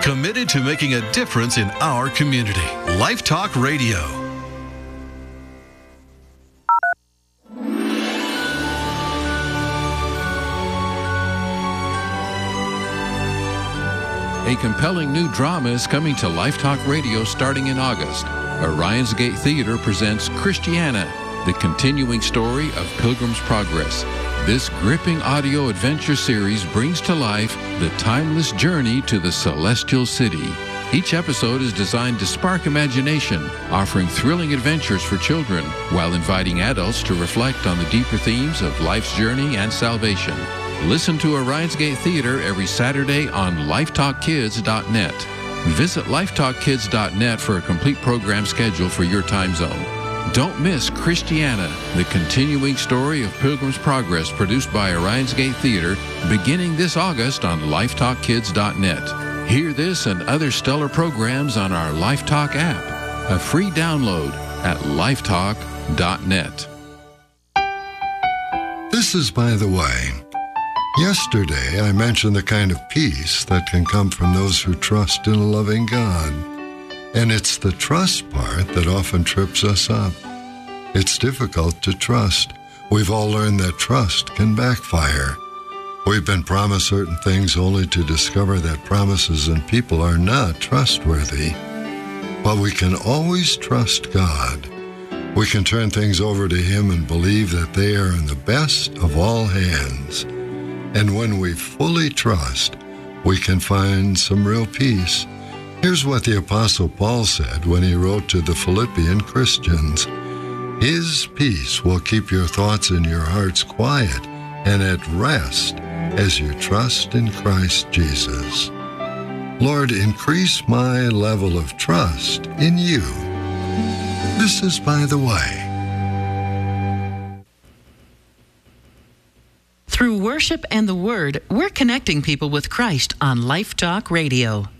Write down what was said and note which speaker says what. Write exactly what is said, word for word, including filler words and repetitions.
Speaker 1: committed to making a difference in our community. Life Talk Radio.
Speaker 2: A compelling new drama is coming to Life Talk Radio starting in August. Orion's Gate Theater presents Christiana, the continuing story of Pilgrim's Progress. This gripping audio adventure series brings to life the timeless journey to the celestial city. Each episode is designed to spark imagination, offering thrilling adventures for children, while inviting adults to reflect on the deeper themes of life's journey and salvation. Listen to Orion's Gate Theater every Saturday on life talk kids dot net. Visit life talk kids dot net for a complete program schedule for your time zone. Don't miss Christiana, the continuing story of Pilgrim's Progress, produced by Orion's Gate Theater, beginning this August on life talk kids dot net. Hear this and other stellar programs on our Life Talk app, a free download at life talk dot net.
Speaker 3: This is By the Way. Yesterday, I mentioned the kind of peace that can come from those who trust in a loving God. And it's the trust part that often trips us up. It's difficult to trust. We've all learned that trust can backfire. We've been promised certain things only to discover that promises and people are not trustworthy. But we can always trust God. We can turn things over to Him and believe that they are in the best of all hands. And when we fully trust, we can find some real peace. Here's what the Apostle Paul said when he wrote to the Philippian Christians. His peace will keep your thoughts and your hearts quiet and at rest as you trust in Christ Jesus. Lord, increase my level of trust in you. This is By the Way.
Speaker 4: Through worship and the Word, we're connecting people with Christ on Life Talk Radio.